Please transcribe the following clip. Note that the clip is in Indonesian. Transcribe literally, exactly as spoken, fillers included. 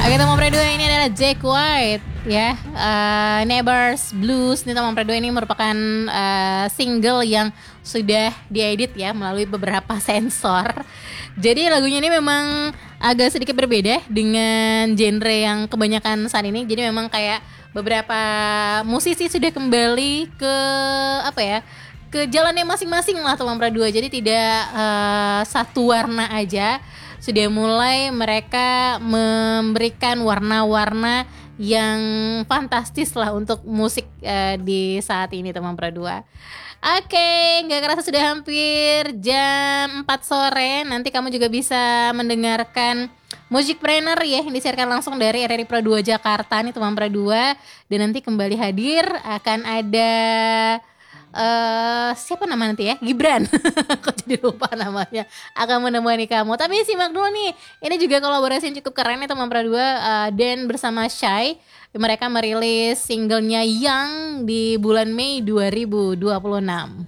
Oke teman Predua, ini adalah Jack White ya, uh, Neighbors Blues. Ini teman Predua ini merupakan uh, single yang sudah diedit ya melalui beberapa sensor. Jadi lagunya ini memang agak sedikit berbeda dengan genre yang kebanyakan saat ini. Jadi memang kayak beberapa musisi sudah kembali ke apa ya, ke jalannya masing-masing lah teman Predua. Jadi tidak uh, satu warna aja. Sudah mulai mereka memberikan warna-warna yang fantastis lah untuk musik uh, di saat ini teman Predua. Oke, gak kerasa sudah hampir jam empat sore. Nanti kamu juga bisa mendengarkan Musicpreneur ya, yang disiarkan langsung dari R R I Pro dua Jakarta nih teman Predua. Dan nanti kembali hadir akan ada Uh, siapa nama nanti ya? Gibran. Kok jadi lupa namanya. Akan menemani kamu. Tapi simak dulu nih. Ini juga kolaborasi yang cukup keren ya teman Predua. uh, Dan bersama Shy, mereka merilis singlenya Yang di bulan Mei dua ribu dua puluh enam.